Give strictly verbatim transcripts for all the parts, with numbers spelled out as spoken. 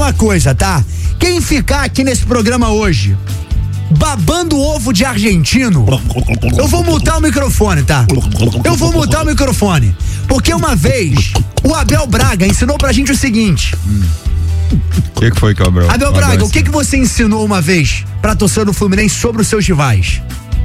uma coisa, tá? Quem ficar aqui nesse programa hoje babando ovo de argentino, eu vou mutar o microfone, tá? Eu vou mutar o microfone. Porque uma vez o Abel Braga ensinou pra gente o seguinte. O que, que foi que o Abel? Abel Braga, o que, que você ensinou uma vez pra torcida do Fluminense sobre os seus rivais?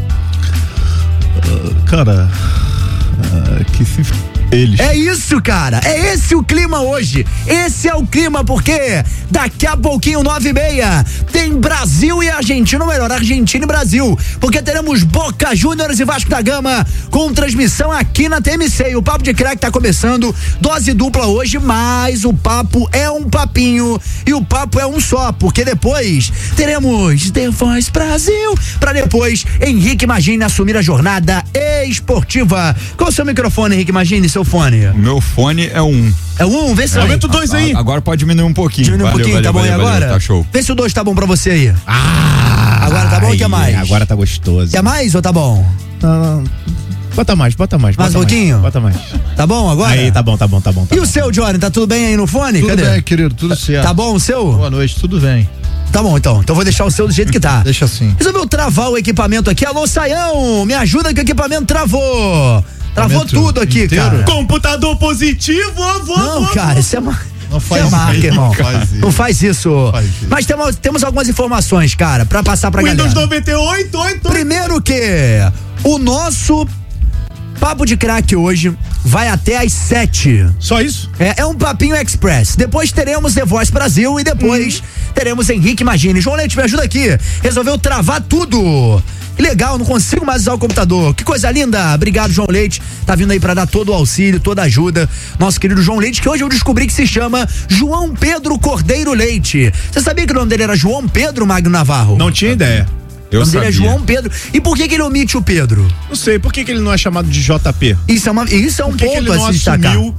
Uh, cara, uh, que se f... eles. É isso, cara. É esse o clima hoje. Esse é o clima, porque daqui a pouquinho, nove e meia, tem Brasil e Argentina, ou melhor, Argentina e Brasil. Porque teremos Boca Juniors e Vasco da Gama com transmissão aqui na T M C. E o Papo de Crack tá começando, dose dupla hoje, mas o papo é um papinho e o papo é um só, porque depois teremos The Voice Brasil, pra depois Henrique Magini assumir a jornada esportiva. Qual o seu microfone, Henrique Magini, seu fone? O meu fone é um. É um? Vê se é, aumenta o dois aí. Agora pode diminuir um pouquinho. Diminui um pouquinho, valeu, tá bom? valeu, E agora? Valeu, tá show. Vê se o dois tá bom pra você aí. Ah! Agora tá bom ou quer mais? Agora tá gostoso. Quer mais ou tá bom? Não, não. Bota mais, bota mais. Mais um pouquinho? Bota mais. Tá bom agora? Aí, tá bom, tá bom, tá bom. Tá e bom. o seu, Johnny? Tá tudo bem aí no fone? Tudo Cadê? bem, querido, tudo certo. Tá bom o seu? Boa noite, tudo bem. Tá bom, então. Então vou deixar o seu do jeito que tá. Deixa assim. Resolveu travar o equipamento aqui. Alô, Saião! Me ajuda que o equipamento travou. Travou tudo aqui, inteiro? cara. Computador positivo, avô. Não, cara, isso é uma... Não faz isso é marca, isso, irmão. não faz isso. Não faz isso. Faz isso. Mas temos, temos algumas informações, cara, pra passar pra Windows galera. noventa e oito, oito. Primeiro que o nosso Papo de Crack hoje vai até às sete. Só isso? É, é um papinho express. Depois teremos The Voice Brasil e depois uhum. teremos Henrique Magini. João Leite, me ajuda aqui. Resolveu travar tudo. Que legal, não consigo mais usar o computador. Que coisa linda. Obrigado, João Leite. Tá vindo aí pra dar todo o auxílio, toda a ajuda. Nosso querido João Leite, que hoje eu descobri que se chama João Pedro Cordeiro Leite. Você sabia que o nome dele era João Pedro Magno Navarro? Não tinha ideia. O nome dele é João Pedro. E por que que ele omite o Pedro? Não sei, por que que ele não é chamado de J P? Isso é, uma, isso é um por que ponto que ele não a se destacar. assumiu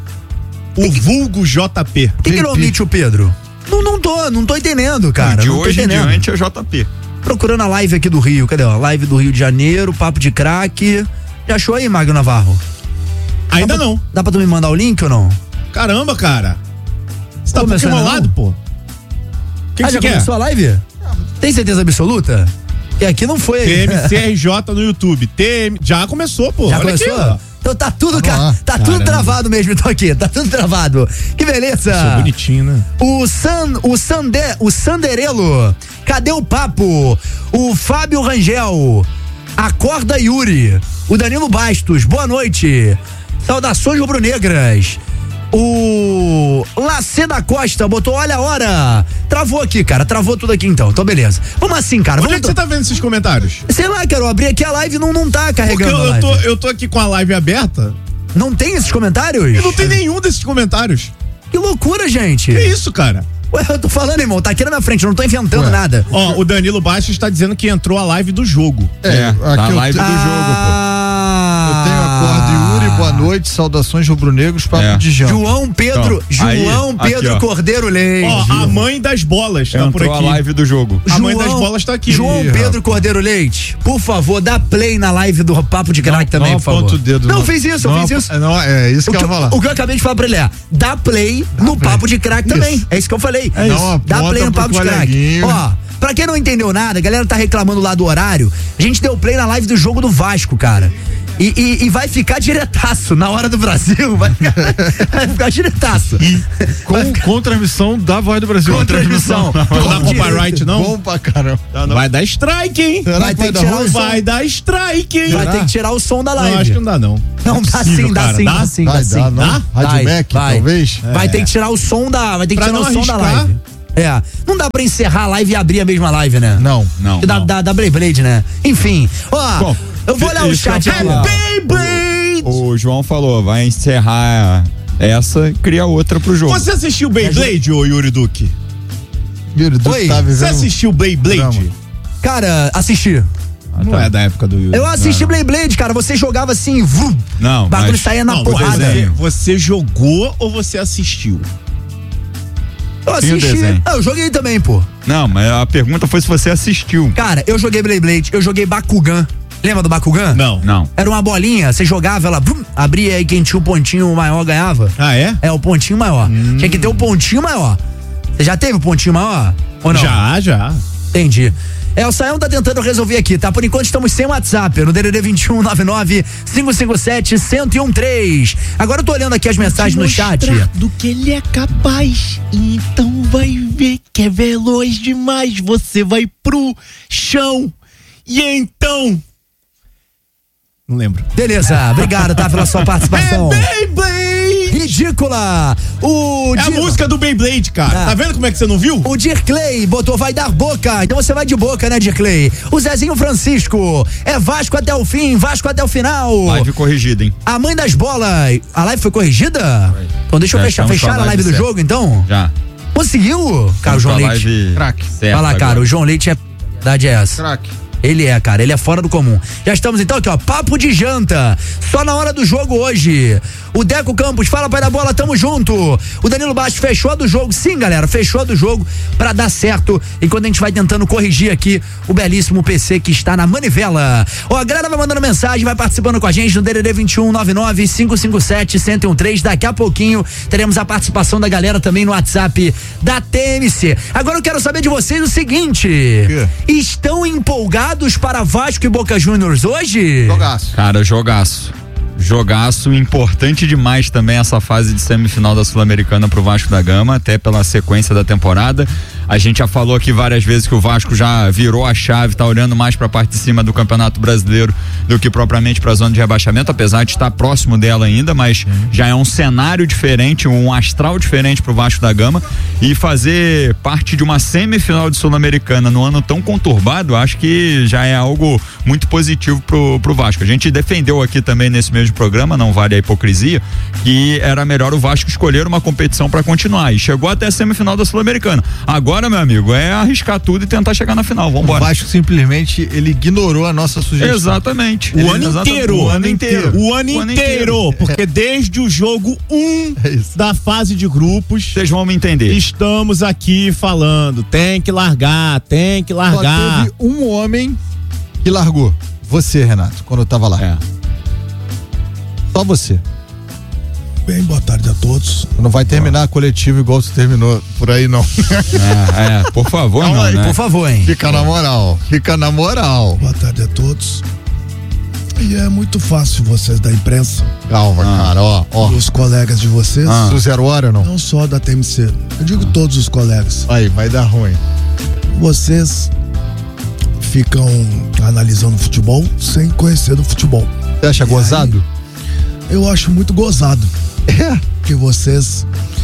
o vulgo J P? Por que, que ele omite o Pedro? Não, não tô, não tô entendendo, cara. De não tô hoje entendendo. em diante é J P. Procurando a live aqui do Rio, cadê? A live do Rio de Janeiro, Papo de Crack. Já achou aí, Magno Navarro? Ainda dá não. Pra, dá pra tu me mandar o link ou não? Caramba, cara. Você tá Pô, muito enrolado, pô. O que ah, que já você quer? começou a live? Tem certeza absoluta? E aqui não foi. T M C R J no YouTube. T M... Já começou, pô. Já Olha começou? aqui, ó. Então tá tudo, Vamos ca... lá. tá tudo travado mesmo, então aqui. Tá tudo travado. Que beleza. Isso é bonitinho, né? O San, o Sande, o Sanderelo. Cadê o papo? O Fábio Rangel. Acorda Yuri. O Danilo Bastos. Boa noite. Saudações rubro-negras. O Lacê da Costa botou, olha a hora. Travou aqui, cara. Travou tudo aqui então. Então, beleza. Vamos assim, cara. Onde Vamos é que você tá vendo esses comentários? Sei lá, quero abrir aqui a live e não, não tá Porque carregando eu, a eu, live. tô, eu tô aqui com a live aberta Não tem esses comentários? e não tem nenhum desses comentários. Que loucura, gente. Que isso, cara? Ué, eu tô falando, irmão, tá aqui na minha frente, eu não tô inventando Ué. nada. Ó, o Danilo Bastos tá dizendo que entrou a live do jogo. É, tá aqui a eu live tenho- do jogo, Ah, Eu tenho a Yuri, boa noite, saudações rubro-negros, papo É. de janta. Pedro. João Pedro, Então, aí, João aqui, Pedro ó. Cordeiro Leite. Ó, a mãe das bolas tá por Entrou aqui. a live do jogo. A mãe das bolas tá aqui. João Ih, Pedro Cordeiro Leite, por favor, dá play na live do Papo de Crack também, não por favor. aponta o dedo, não, não. fiz isso, eu Não, fiz isso. Não, é isso O que que, eu ia falar. o que eu acabei de falar pra ele é, dá play no play. Papo de Crack Isso. também. É isso que eu falei. É isso. Dá Não, play no aponta Papo pro de Crack. coleguinha. Ó, pra quem não entendeu nada, a galera tá reclamando lá do horário, a gente deu play na live do jogo do Vasco, cara. E, e, e vai ficar diretaço na hora do Brasil, vai ficar, vai ficar diretaço. Com, com transmissão da Voz do Brasil. Com transmissão. Não dá copyright, não? Bom pra caramba. Vai dar strike, hein? Será Vai que ter vai que dar tirar ruim? o som. Vai dar strike, hein? Vai Será? ter que tirar o som da live. Não, acho que não dá, não. Não, dá Possível, sim, dá cara. sim, Dá? dá sim, Vai dá sim. dar, não? Dá? Rádio Vai, Mac, vai. talvez? Vai ter que tirar o som da, vai ter que Pra tirar o não som da arriscar. live. É, não dá pra encerrar a live e abrir a mesma live, né? Não. Não, Que Da, não. da, da Beyblade, né? Enfim, ó, Bom, eu vou olhar o isso que eu chat ia aqui. falar. Beyblade! O João falou, vai encerrar essa, cria outra pro jogo. Você assistiu Beyblade, ô Yuri Duque? Yuri, tu Oi, tá Você vivendo... assistiu Beyblade? Drama. Cara, assisti. Ah, Não tá. é da época do Yuri. Eu assisti Beyblade, cara. Você jogava assim, vrum, Não, o bagulho mas- saía na Não, porrada. você, desenho. você jogou ou você assistiu? Eu Tem o assisti. desenho. Ah, eu joguei também, pô. Não, mas a pergunta foi se você assistiu. Cara, eu joguei Beyblade, eu joguei Bakugan. Lembra do Bakugan? Não. Não. Era uma bolinha, você jogava, ela vrum, abria e quem tinha o pontinho maior ganhava. Ah, é? É, o pontinho maior. Hum. Tinha que ter o pontinho maior. Você já teve o pontinho maior? Ou não? Já, já. Entendi. É, o Saião tá tentando resolver aqui, tá? Por enquanto estamos sem WhatsApp, no D D D vinte e um, nove nove, cinco cinco sete, um zero um três. Agora eu tô olhando aqui as mensagens no chat. Do que ele é capaz, então vai ver que é veloz demais, você vai pro chão, e então... Não lembro. Beleza, obrigado, tá, pela sua participação. É Beyblade! Ridícula! O É a Dir... música do Beyblade, cara. Ah. Tá vendo como é que você não viu? O Dirclay botou vai dar boca, então você vai de boca, né, Dirclay? O Zezinho Francisco, é Vasco até o fim, Vasco até o final. Live corrigida, hein? A mãe das bolas, a live foi corrigida? Foi. Então deixa eu Já fechar, estamos fechar com a a live live do certa. jogo, então? Já. Conseguiu, cara, o João Leite. Craque. Vai lá, cara, o João Leite é... A verdade é essa. Craque. Ele é, cara, ele é fora do comum. Já estamos então aqui, ó, papo de janta, só na hora do jogo hoje. O Deco Campos, fala pai da bola, tamo junto. O Danilo Baixo fechou a do jogo, sim, galera, fechou a do jogo pra dar certo, enquanto a gente vai tentando corrigir aqui o belíssimo P C que está na manivela. Ó, a galera vai mandando mensagem, vai participando com a gente no D D D vinte e um, nove nove, cinco cinco sete, um zero um três. Daqui a pouquinho teremos a participação da galera também no WhatsApp da T M C. Agora eu quero saber de vocês o seguinte: estão empolgados para Vasco e Boca Juniors hoje? Jogaço. Cara, jogaço. Jogaço, importante demais também essa fase de semifinal da Sul-Americana pro Vasco da Gama, até pela sequência da temporada. A gente já falou aqui várias vezes que o Vasco já virou a chave, tá olhando mais pra parte de cima do Campeonato Brasileiro do que propriamente pra zona de rebaixamento, apesar de estar próximo dela ainda, mas já é um cenário diferente, um astral diferente pro Vasco da Gama, e fazer parte de uma semifinal de Sul-Americana no ano tão conturbado, acho que já é algo muito positivo pro, pro Vasco. A gente defendeu aqui também nesse mesmo programa, não vale a hipocrisia, que era melhor o Vasco escolher uma competição para continuar, e chegou até a semifinal da Sul-Americana. Agora, meu amigo, é arriscar tudo e tentar chegar na final, vambora. O Vasco simplesmente, ele ignorou a nossa sugestão. Exatamente. O Ele- ano exatamente. inteiro. O ano inteiro. O ano inteiro. Porque desde o jogo um É isso. da fase de grupos, Vocês vão me entender. estamos aqui falando, tem que largar, tem que Só largar. teve um homem que largou. Você, Renato, quando eu tava lá. É. Só você. Bem, boa tarde a todos. Não vai terminar a coletiva igual você terminou por aí, não. É, é, por favor, Calma não, aí, né? Por favor, hein? Fica na moral. Fica na moral. Boa tarde a todos. E é muito fácil vocês da imprensa, Calma, Ah. cara, ó, ó. e os colegas de vocês, Ah. Do zero hora, não? não só da T M C, eu digo todos os colegas, Aí, vai dar ruim. vocês ficam analisando futebol sem conhecer do futebol. Você acha E gozado? Eu acho muito gozado É. que vocês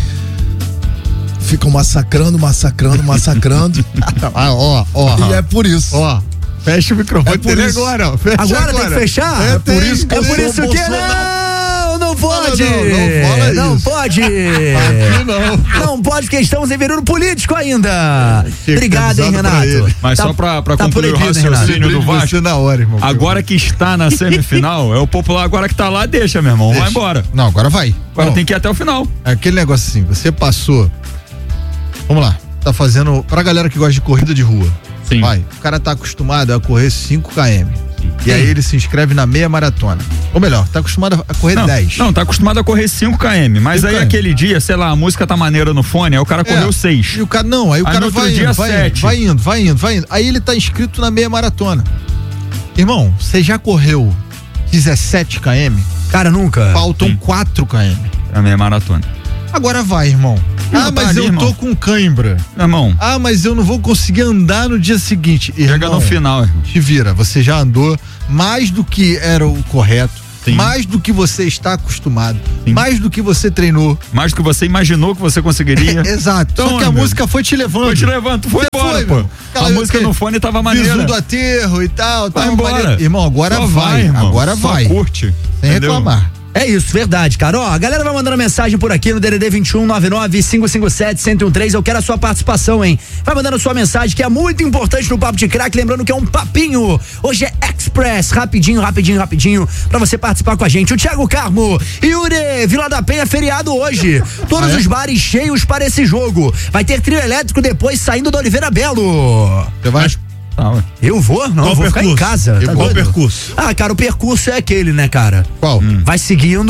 ficam massacrando, massacrando, massacrando. Ah, ó, ó. E é por isso. Ó, fecha o microfone É por dele isso. agora, ó. Fecha Agora, agora tem que fechar? É por isso que É eu por sou isso que não, não pode. Não, não, não fala Não isso. pode. Aqui não. Não pode, porque estamos em período político ainda. Tinha que ter Obrigado, hein, avisado pra Renato. ele. Mas Tá- só pra, pra tá concluir o proibido, hein, raciocínio Renato? do Vasco, Você na hora, irmão. agora que está na semifinal, é o popular agora que tá lá, deixa, meu irmão, vai Deixa. embora. Não, agora vai. Agora Não, tem que ir até o final. é aquele negócio assim, você passou. Vamos lá. Tá fazendo. Pra galera que gosta de corrida de rua. Sim. Vai. O cara tá acostumado a correr cinco quilômetros. E aí ele se inscreve na meia maratona. Ou melhor, tá acostumado a correr Não, dez. não, tá acostumado a correr cinco quilômetros, mas cinco aí quilômetros. aquele dia, sei lá, a música tá maneira no fone, aí o cara É. correu seis. E o cara, não, aí o Aí cara no outro vai dia, indo, vai indo, sete. vai indo, vai indo, vai indo. Aí ele tá inscrito na meia maratona. Irmão, você já correu dezessete quilômetros? Cara, nunca. Faltam Sim. quatro quilômetros. É a minha maratona. Agora vai, irmão. Não, Ah, tá mas ali, eu irmão. tô com cãibra. Meu irmão, Ah, mas eu não vou conseguir andar no dia seguinte. chega Irmão, no final, irmão. te vira, você já andou mais do que era o correto, Sim. mais do que você está acostumado, Sim. mais do que você treinou. Mais do que você imaginou que você conseguiria. Exato. Então, Só que a meu, música foi te levando. Foi te levando, foi Você embora, foi, pô. meu. Aquela A música que- no fone tava maneira. Visu do aterro e tal. Vai tal, embora. maneiro. Irmão, agora Só vai. irmão. Agora Só vai. curte. Sem entendeu? reclamar. É isso, verdade, cara. Ó, a galera vai mandando mensagem por aqui no D D D vinte e um, nove nove, cinco cinco sete, um zero um três. Eu quero a sua participação, hein? Vai mandando sua mensagem, que é muito importante no Papo de Crack. Lembrando que é um papinho. Hoje é Express. Rapidinho, rapidinho, rapidinho. Pra você participar com a gente. O Thiago Carmo. Yuri, Vila da Penha, feriado hoje. Todos Ah, é? os bares cheios para esse jogo. Vai ter trio elétrico depois saindo do Oliveira Belo. Você vai? Tá, ué. Eu vou? Não, Qual eu vou ficar em percurso? casa. Tá Qual doido? percurso? Ah, cara, o percurso é aquele, né, cara? Qual? Vai seguindo,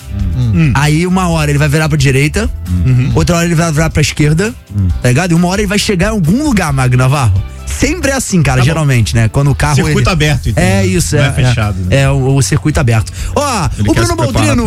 Hum. Aí uma hora ele vai virar pra direita, uhum. outra hora ele vai virar pra esquerda, hum. tá ligado? E uma hora ele vai chegar em algum lugar, Magno Navarro. Sempre é assim, cara, tá geralmente, né? Quando o carro. Circuito ele... aberto, então. É isso, não é. é fechado, é, né? É o, o circuito aberto. Ó, ele o Bruno Boldrino.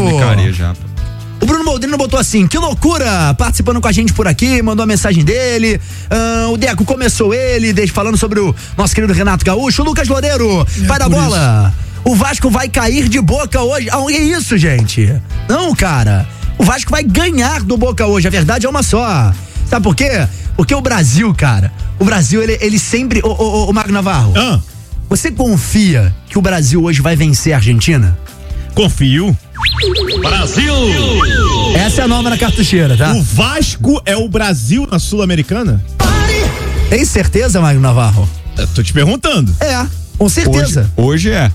O Bruno Boldrino botou assim: que loucura! Participando com a gente por aqui, mandou a mensagem dele. Uh, o Deco começou ele, deixa, falando sobre o nosso querido Renato Gaúcho. O Lucas Loureiro, é, vai da bola. Isso. O Vasco vai cair de Boca hoje. Ah, que isso, gente? Não, cara. O Vasco vai ganhar do Boca hoje. A verdade é uma só. Sabe por quê? Porque o Brasil, cara, o Brasil, ele, ele sempre... Ô, ô, ô, Magno Navarro, ah. você confia que o Brasil hoje vai vencer a Argentina? Confio. Brasil! Essa é a nova na cartucheira, tá? O Vasco é o Brasil na Sul-Americana? Tem certeza, Magno Navarro? Eu tô te perguntando. É, com certeza. Hoje, hoje é.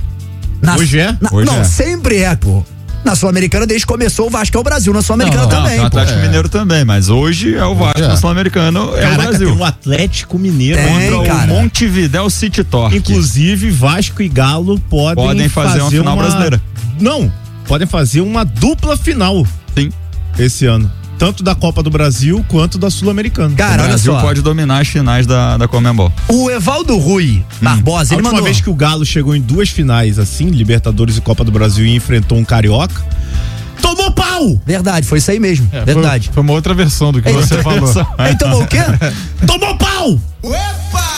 Na, hoje é? Na, hoje não, é. sempre é, pô. Na Sul-Americana, desde que começou, o Vasco é o Brasil. Na Sul-Americana não, não, também. Não, o Atlético pô. Mineiro também, mas hoje é o Vasco. É. Na Sul-Americano é Caraca, o Brasil. Tem o Atlético Mineiro tem, contra cara. o Montevidéu City Torque. Inclusive, Vasco e Galo podem, podem fazer, fazer uma final uma... brasileira. Não, podem fazer uma dupla final. Sim. Esse ano. Tanto da Copa do Brasil quanto da Sul-Americana. Cara, o Brasil olha só. pode dominar as finais da, da Conmebol. O Evaldo Rui Barbosa, hum. ele A última mandou... vez que o Galo chegou em duas finais assim, Libertadores e Copa do Brasil, e enfrentou um carioca, tomou pau! Verdade, foi isso aí mesmo. É, Verdade. Foi, foi uma outra versão do que Ei, você falou. Ele tomou o quê? Tomou pau! Uepa!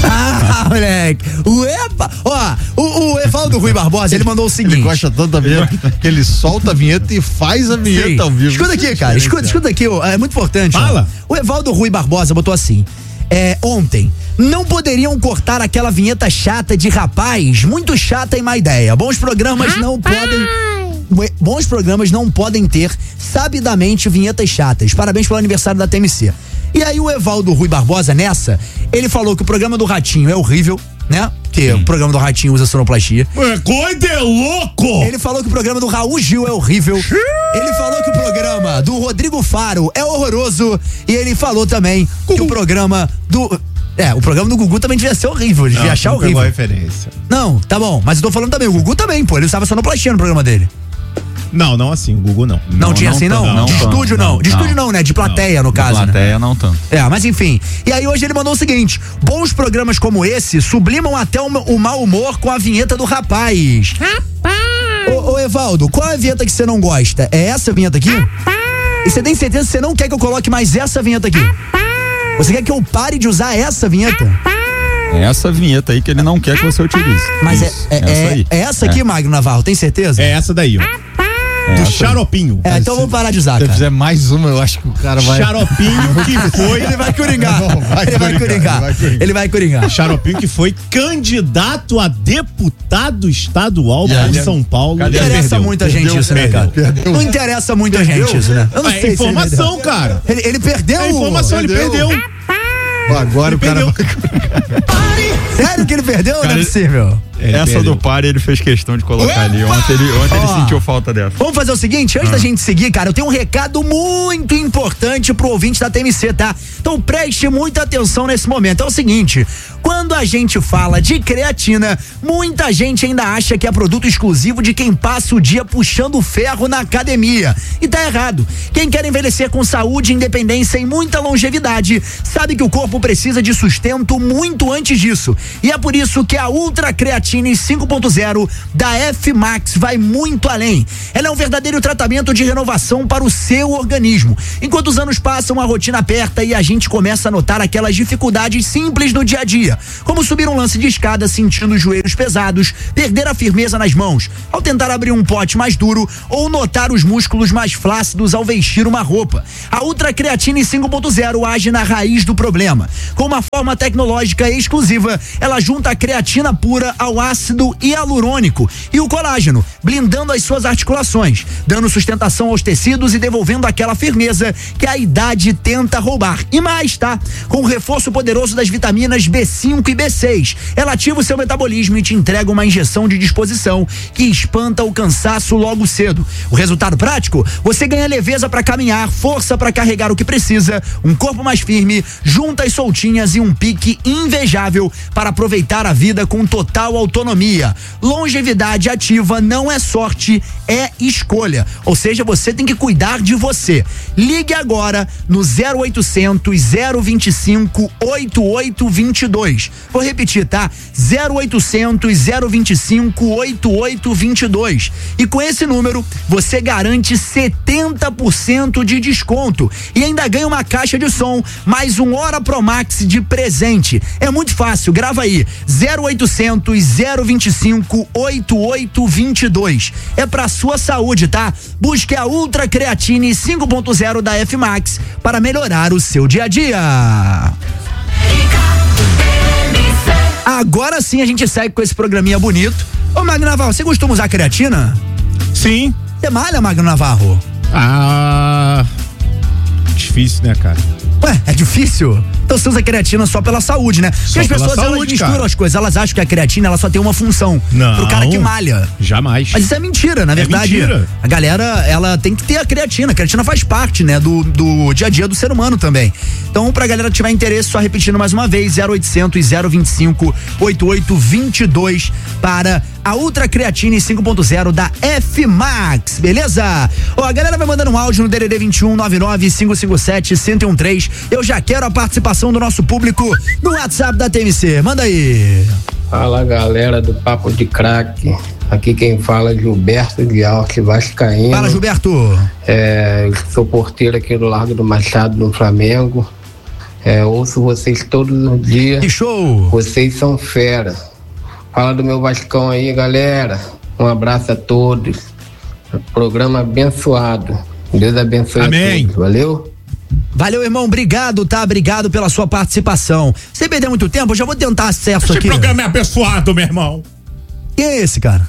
Ah, moleque! Uepa! Ó, o, o Evaldo Rui Barbosa, ele mandou o seguinte. Ele gosta tanto da vinheta que ele solta a vinheta e faz a vinheta Sim. ao vivo. Escuta aqui, cara. Escuta, escuta aqui, ó, é muito importante. Fala. Ó. O Evaldo Rui Barbosa botou assim. É, ontem, não poderiam cortar aquela vinheta chata de rapaz? Muito chata e má ideia. Bons programas rapaz. não podem... Bons programas não podem ter, sabidamente, vinhetas chatas. Parabéns pelo aniversário da T M C. E aí o Evaldo Rui Barbosa, nessa, ele falou que o programa do Ratinho é horrível, né? Porque o programa do Ratinho usa sonoplastia. É coisa é louco! Ele falou que o programa do Raul Gil é horrível. Ele falou que o programa do Rodrigo Faro é horroroso. E ele falou também que o programa do... É, o programa do Gugu também devia ser horrível, devia achar não horrível. Pegou a referência. Não, tá bom, mas eu tô falando também, o Gugu também, pô, ele usava sonoplastia no programa dele. Não, não assim, o Gugu não. Não, não tinha não, assim, não? não de não, estúdio não. não. De estúdio não, né? De plateia, no de caso. De plateia né? não tanto. É, mas enfim. E aí hoje ele mandou o seguinte: bons programas como esse sublimam até o, o mau humor com a vinheta do rapaz. Rapaz! Ô, ô Evaldo, qual é a vinheta que você não gosta? É essa vinheta aqui? Rapaz! E você tem certeza que você não quer que eu coloque mais essa vinheta aqui? Rapaz! Você quer que eu pare de usar essa vinheta? Rapaz! É essa vinheta aí que ele não quer que você utilize. Mas Isso, é, é, essa aí. é essa aqui, é. Magno Navarro, tem certeza? É essa daí, ó. É do essa Xaropinho. É, então vamos parar de usar, Se cara. eu fizer mais uma, eu acho que o cara vai... Xaropinho que foi... Ele vai coringar. Não, vai ele, vai coringar, coringar. vai coringar. Ele vai coringar. Xaropinho que foi candidato a deputado estadual Yeah. por São Paulo. Não Cadê? interessa Perdeu, muita gente perdeu, isso, né, cara? perdeu. Não interessa muita gente isso, né? Eu não É sei se ele informação, perdeu. cara. Ele, ele perdeu. É informação, ele Perdeu. perdeu. Agora Ele o cara perdeu. vai... Sério que ele perdeu? Cara, não é ele- possível. Ele essa perdeu. do pare ele fez questão de colocar ali. Ontem ele, ontem ele Ó. sentiu falta dessa. Vamos fazer o seguinte, antes da gente seguir, cara, eu tenho um recado muito importante pro ouvinte da T M C, tá? Então preste muita atenção nesse momento. É o seguinte, quando a gente fala de creatina, muita gente ainda acha que é produto exclusivo de quem passa o dia puxando ferro na academia. E tá errado. Quem quer envelhecer com saúde, independência e muita longevidade, sabe que o corpo precisa de sustento muito antes disso. E é por isso que a Ultra Creatine cinco ponto zero da F-Max vai muito além. Ela é um verdadeiro tratamento de renovação para o seu organismo. Enquanto os anos passam, a rotina aperta e a gente começa a notar aquelas dificuldades simples no dia a dia, como subir um lance de escada sentindo os joelhos pesados, perder a firmeza nas mãos ao tentar abrir um pote mais duro ou notar os músculos mais flácidos ao vestir uma roupa. A Ultra Creatine cinco ponto zero age na raiz do problema. Com uma forma tecnológica exclusiva, ela junta a creatina pura ao ácido hialurônico e o colágeno, blindando as suas articulações, dando sustentação aos tecidos e devolvendo aquela firmeza que a idade tenta roubar. E mais, tá? Com o reforço poderoso das vitaminas B cinco e B seis, ela ativa o seu metabolismo e te entrega uma injeção de disposição que espanta o cansaço logo cedo. O resultado prático? Você ganha leveza para caminhar, força para carregar o que precisa, um corpo mais firme, juntas soltinhas e um pique invejável para aproveitar a vida com total autonomia. Longevidade ativa não é é sorte, é escolha. Ou seja, você tem que cuidar de você. Ligue agora no zero oitocentos, zero vinte e cinco, oitenta e oito vinte e dois. Vou repetir, tá? zero oitocentos, zero vinte e cinco, oitenta e oito vinte e dois. E com esse número, você garante setenta por cento de desconto e ainda ganha uma caixa de som, mais um Hora Pro Max de presente. É muito fácil, grava aí, zero oitocentos, zero vinte e cinco, oitenta e oito vinte e dois. É pra sua saúde, tá? Busque a Ultra Creatine cinco ponto zero da F Max para melhorar o seu dia a dia. Agora sim a gente segue com esse programinha bonito. Ô Magno Navarro, você costuma usar creatina? Sim. Você malha, Magno Navarro? Ah, difícil, né, cara? Ué, é difícil? Então você usa creatina só pela saúde, né? Porque Só as pela pessoas elas saúde, misturam cara. as coisas, elas acham que a creatina ela só tem uma função. Não. Pro cara que malha. Jamais. Mas isso é mentira, na É verdade. mentira. A galera, ela tem que ter a creatina. A creatina faz parte, né, do, do dia a dia do ser humano também. Então, pra galera que tiver interesse, só repetindo mais uma vez, zero oitocentos, zero vinte e cinco, oitenta e oito vinte e dois para a Ultra Creatine cinco ponto zero da F Max, beleza? Ó, a galera vai mandando um áudio no D D D vinte e um, nove nove cinco cinco sete, um zero um três. Eu já quero a participação do nosso público no WhatsApp da T M C. Manda aí. Fala galera do Papo de Craque, aqui quem fala é Gilberto de Alce Vascaíno. Fala, Gilberto. É, sou porteiro aqui do Largo do Machado, no Flamengo. É, ouço vocês todos os dias. Que show. Vocês são fera. Fala do meu Vascão aí, galera. Um abraço a todos. Programa abençoado. Deus abençoe Amém. a todos. Valeu? Valeu, irmão, obrigado, tá? Obrigado pela sua participação. Sem perder muito tempo, eu já vou tentar acesso Esse aqui. programa é abençoado, meu irmão. Quem é esse, cara?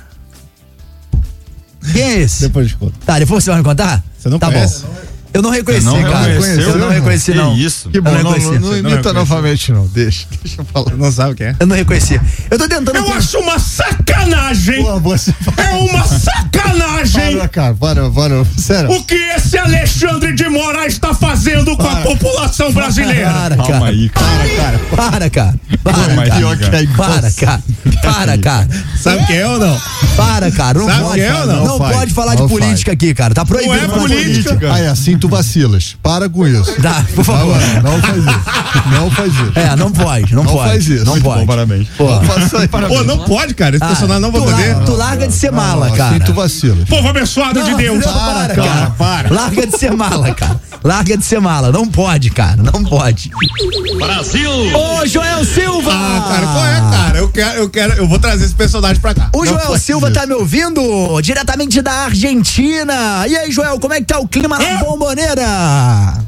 Quem é esse? Depois de conta. Tá, depois você vai me contar? Você não tá conhece? bom. Eu não reconheci, Não cara. reconheceu, eu não irmão? reconheci, Que não. isso? Que bom, Eu não não, reconheci. não, não imita reconheci. novamente, não. Deixa, deixa eu falar. Não sabe quem é? Eu não reconheci. Eu tô tentando. Eu acho uma sacanagem. Pô, você É uma sacanagem. para, cara, para, para. Sério. O que esse Alexandre de Moraes está fazendo com a população brasileira? Para, Calma cara. aí, cara. Para, cara. Para, cara. Para, Calma aí, cara. Pior que é Para, cara. Para, cara. Sabe quem é ou não? Para, cara. Não Sabe pode. quem é ou não? Não Faz. pode falar Não de política aqui, cara. Tá proibido. Não é falar de política. Aí, assim tu vacilas. Para com isso. Tá, por favor. Não, não faz isso. Não faz isso. É, não pode, não, Não pode. faz isso. Não Muito pode. Bom, parabéns. Pô, Faça aí. Pô, não pode, cara. Esse ah, personagem não vai tu poder. larga- Tu larga de ser mala, Não, cara. assim tu vacilas. Povo abençoado de Não, Deus. não, para, para, cara. para. Larga de ser mala, cara. Larga de ser mala. Não pode, cara. Não pode. Brasil! Ô, Joel Silva! Ah, cara, qual é, cara? Eu quero, eu quero, eu vou trazer esse personagem pra cá. O Não Joel pode Silva ser. tá me ouvindo diretamente da Argentina. E aí, Joel, como é que tá o clima na Bomboneira?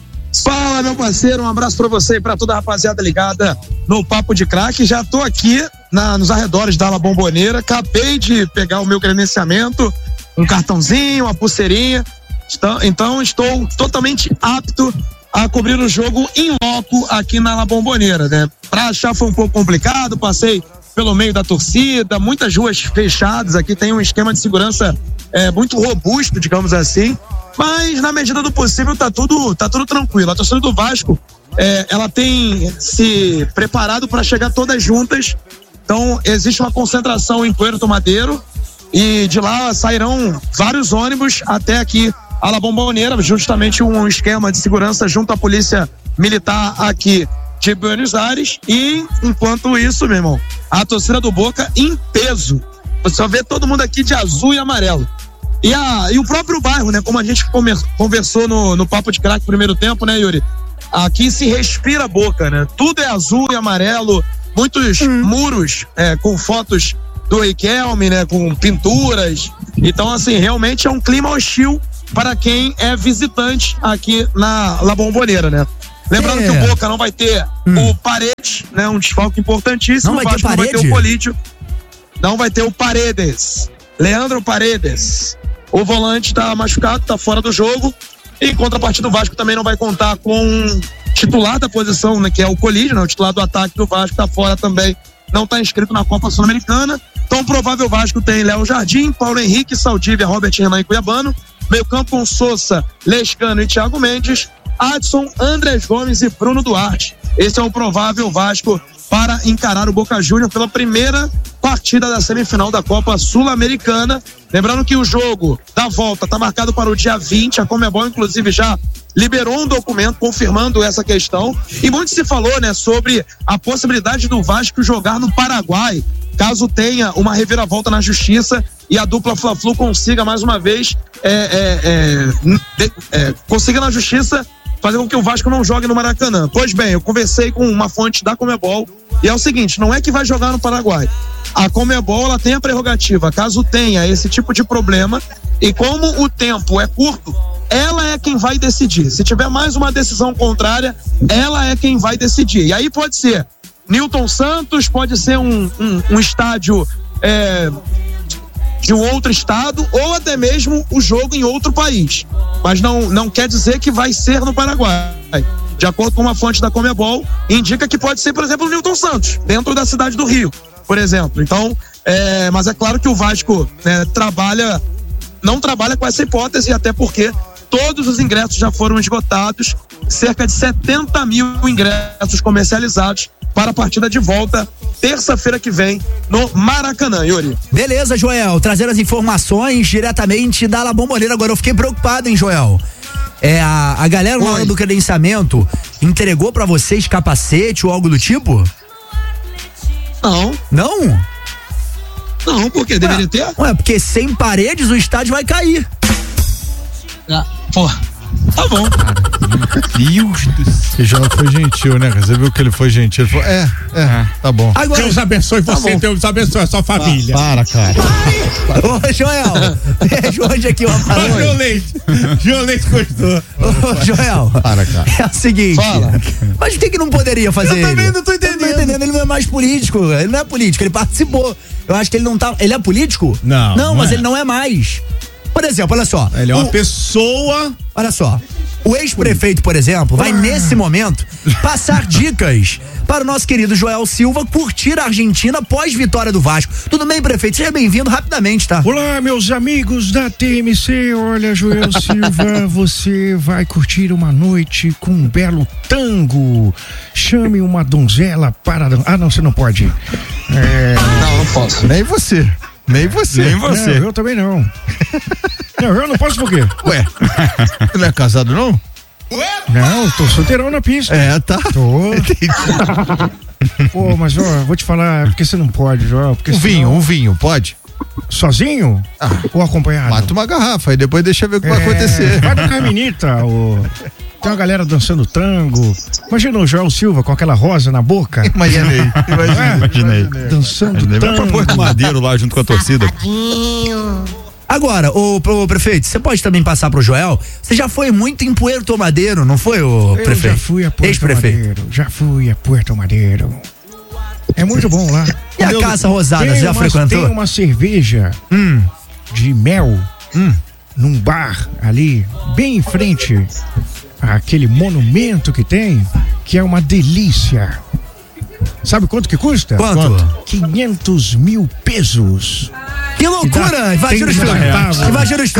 Fala, meu parceiro, um abraço pra você e pra toda a rapaziada ligada no Papo de Craque. Já tô aqui na, nos arredores da La Bomboneira, acabei de pegar o meu credenciamento, um cartãozinho, uma pulseirinha, então, então estou totalmente apto a cobrir o jogo em loco aqui na La Bomboneira, né? Pra achar foi um pouco complicado, passei pelo meio da torcida, muitas ruas fechadas, aqui tem um esquema de segurança é, muito robusto, digamos assim, mas na medida do possível tá tudo, tá tudo tranquilo. A torcida do Vasco, é, ela tem se preparado para chegar todas juntas, então existe uma concentração em Puerto Madeiro e de lá sairão vários ônibus até aqui a La Bomboneira, justamente um esquema de segurança junto à polícia militar aqui de Buenos Aires. E enquanto isso, meu irmão, a torcida do Boca em peso, você só vê todo mundo aqui de azul e amarelo. E, a, e o próprio bairro, né? Como a gente conversou no, no Papo de Craque primeiro tempo, né, Yuri? Aqui se respira Boca, né? Tudo é azul e amarelo, muitos hum. muros é, com fotos do Riquelme, né? Com pinturas. Então, assim, realmente é um clima hostil para quem é visitante aqui na La Bomboneira, né? Lembrando é. que o Boca não vai ter hum. o Paredes, né? Um desfalque importantíssimo. Não vai o Vasco ter não vai ter parede? o Polídio. Não vai ter o Paredes. Leandro Paredes. O volante tá machucado, tá fora do jogo. Em contrapartida, o Vasco também não vai contar com um titular da posição, né? Que é o Colídio, né? O titular do ataque do Vasco tá fora também. Não tá inscrito na Copa Sul-Americana. Então, provável Vasco tem Léo Jardim, Paulo Henrique, Saldívia, Robert Renan e Cuiabano. Meio campo com Sousa, Lescano e Thiago Mendes. Adson, Andrés Gomes e Bruno Duarte. Esse é o provável Vasco para encarar o Boca Juniors pela primeira partida da semifinal da Copa Sul-Americana. Lembrando que o jogo da volta está marcado para o dia vinte, a Conmebol inclusive já liberou um documento confirmando essa questão, e muito se falou, né, sobre a possibilidade do Vasco jogar no Paraguai, caso tenha uma reviravolta na justiça e a dupla Fla-Flu consiga mais uma vez é, é, é, é, consiga na justiça fazer com que o Vasco não jogue no Maracanã. Pois bem, eu conversei com uma fonte da Conmebol e é o seguinte, não é que vai jogar no Paraguai. A Conmebol, ela tem a prerrogativa, caso tenha esse tipo de problema, e como o tempo é curto, ela é quem vai decidir. Se tiver mais uma decisão contrária, ela é quem vai decidir. E aí pode ser Newton Santos, pode ser um, um, um estádio é, de um outro estado, ou até mesmo o jogo em outro país. Mas não, não quer dizer que vai ser no Paraguai. De acordo com uma fonte da Conmebol, indica que pode ser, por exemplo, o Newton Santos, dentro da cidade do Rio, por exemplo. Então, é, mas é claro que o Vasco, né, trabalha, não trabalha com essa hipótese, até porque todos os ingressos já foram esgotados, cerca de setenta mil ingressos comercializados para a partida de volta, terça-feira que vem, no Maracanã, Yuri. Beleza, Joel, trazendo as informações diretamente da La Bombonera. Agora eu fiquei preocupado, hein, Joel? É, a, a galera na hora do credenciamento entregou pra vocês capacete ou algo do tipo? Não. Não? Não, por quê? Deveria ter? Ué, porque sem paredes o estádio vai cair. Ah, pô, tá bom. Deus do céu. Que já foi gentil, né? Você viu que ele foi gentil. Ele falou, é, é, tá bom. Agora, Deus abençoe você, Deus abençoe a sua família. Para, cara. ô, Joel, vejo hoje aqui uma Olha o palavra. João Leite. João Leite gostou. Ô, Joel, Para, cara. é o seguinte. Fala. Mas por que que não poderia fazer Eu também ele? não tô entendendo. Eu não tô entendendo, ele não é mais político, ele não é político, ele participou. Eu acho que ele não tá, ele é político? Não, Não, não mas é. ele não é mais. Por exemplo, olha só. Ele é uma o- pessoa. Olha só, o ex-prefeito, por exemplo, vai nesse momento passar dicas para o nosso querido Joel Silva curtir a Argentina pós vitória do Vasco. Tudo bem, prefeito? Seja bem-vindo rapidamente, tá? Olá, meus amigos da T M C. Olha, Joel Silva, você vai curtir uma noite com um belo tango. Chame uma donzela para... dan- Ah, não, você não pode. É... Não, não posso. Nem você. Nem você. Nem você. Não, eu também não. Não, eu não posso por quê? Ué, você não é casado, não? Não, tô solteirão na pista. É, tá. Tô. Pô, mas ó, vou te falar, porque você não pode, Joel. Porque Um vinho, senão- um vinho, pode? Sozinho? Ah. Ou acompanhado? Mata uma garrafa e depois deixa ver o que vai É, acontecer. Vai do Carmenita, o... tem uma galera dançando tango. Imagina o Joel Silva com aquela rosa na boca. Imaginei, imaginei. Imaginei. Dançando Imaginei. Vai pra tango. Porto Madeiro lá junto com a torcida. Agora, ô, ô, prefeito, você pode também passar pro Joel? Você já foi muito em Puerto Madeiro, não foi, ô Eu prefeito? já fui a Puerto Ex-prefeito. Madeiro. Já fui a Puerto Madeiro. É muito bom lá. E a Casa Rosada, Tem você já uma- frequentou? Tem uma cerveja Hum. de mel num bar ali, bem em frente àquele monumento que tem, que é uma delícia. Sabe quanto que custa? Quanto? quinhentos mil pesos. Que loucura! Tem Invadiram o estúdio. centavos. Invadiram o estúdio.